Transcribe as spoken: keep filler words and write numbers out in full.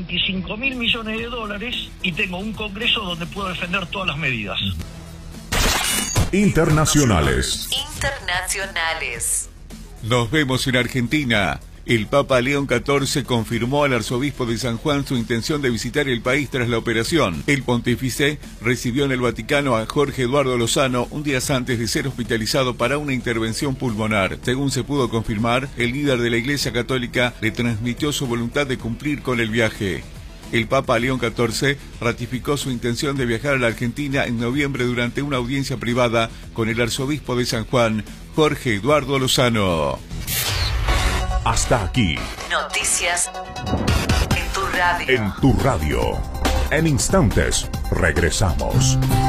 veinticinco mil millones de dólares y tengo un Congreso donde puedo defender todas las medidas. Internacionales. Internacionales. Nos vemos en Argentina. El Papa León catorce confirmó al arzobispo de San Juan su intención de visitar el país tras la operación. El pontífice recibió en el Vaticano a Jorge Eduardo Lozano un día antes de ser hospitalizado para una intervención pulmonar. Según se pudo confirmar, el líder de la Iglesia Católica le transmitió su voluntad de cumplir con el viaje. El Papa León catorce ratificó su intención de viajar a la Argentina en noviembre durante una audiencia privada con el arzobispo de San Juan, Jorge Eduardo Lozano. Hasta aquí. Noticias en tu radio. En tu radio. En instantes, regresamos.